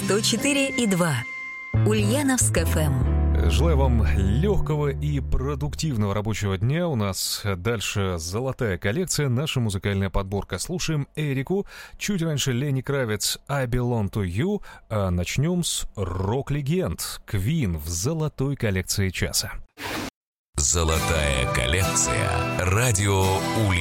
104,2. Ульяновск ФМ. Желаю вам легкого и продуктивного рабочего дня. У нас дальше золотая коллекция, наша музыкальная подборка. Слушаем Эрику, чуть раньше Ленни Кравиц «I Belong to You», а начнем с рок-легенд Queen в золотой коллекции часа. Золотая коллекция. Радио Ульяновск.